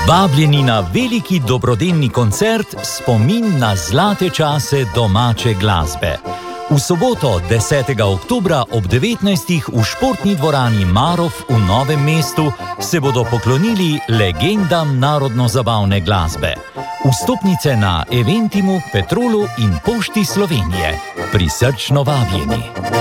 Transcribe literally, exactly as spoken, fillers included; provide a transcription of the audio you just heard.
Vabljeni na veliki dobrodelni koncert Spomin na zlate čase domače glasbe. V soboto, desetega oktobra ob devetnajstih v športni dvorani Marof v Novem mestu se bodo poklonili legendam narodno-zabavne glasbe. Vstopnice na Eventimu, Petrolu in Pošti Slovenije. Prisrčno vabljeni.